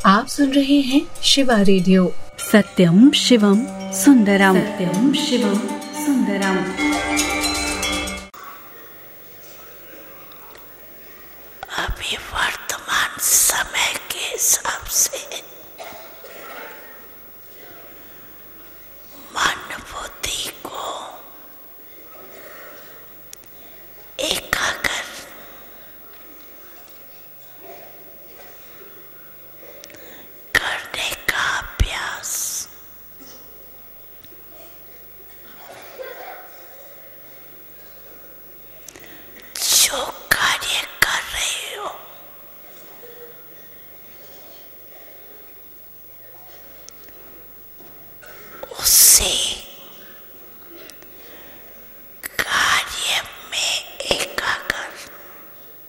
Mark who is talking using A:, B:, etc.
A: आप सुन रहे हैं शिवा रेडियो।
B: सत्यम शिवम सुंदरम। सत्यम शिवम सुंदरम।